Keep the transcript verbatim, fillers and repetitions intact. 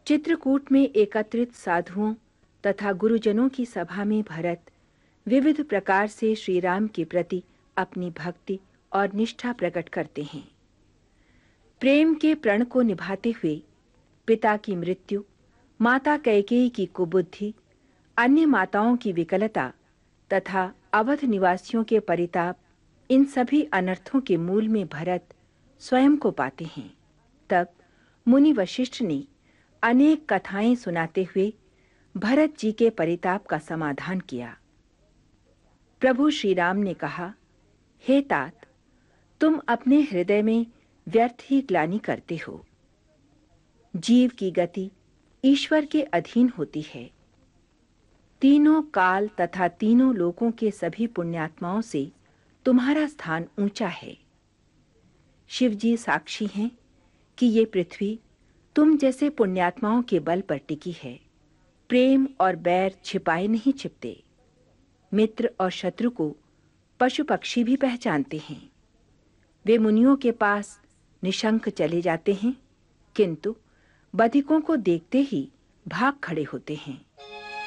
चित्रकूट में एकत्रित साधुओं तथा गुरुजनों की सभा में भरत विविध प्रकार से श्री राम के प्रति अपनी भक्ति और निष्ठा प्रकट करते हैं। प्रेम के प्रण को निभाते हुए पिता की मृत्यु, माता कैकेयी की कुबुद्धि, अन्य माताओं की विकलता तथा अवध निवासियों के परिताप, इन सभी अनर्थों के मूल में भरत स्वयं को पाते हैं। तब मुनि वशिष्ठ ने अनेक कथाएं सुनाते हुए भरत जी के परिताप का समाधान किया। प्रभु श्री राम ने कहा, हे तात, तुम अपने हृदय में व्यर्थ ही ग्लानि करते हो। जीव की गति ईश्वर के अधीन होती है। तीनों काल तथा तीनों लोकों के सभी पुण्यात्माओं से तुम्हारा स्थान ऊंचा है। शिव जी साक्षी हैं कि ये पृथ्वी तुम जैसे पुण्यात्माओं के बल पर टिकी है। प्रेम और बैर छिपाए नहीं छिपते। मित्र और शत्रु को पशु पक्षी भी पहचानते हैं। वे मुनियों के पास निशंक चले जाते हैं, किंतु बधिकों को देखते ही भाग खड़े होते हैं।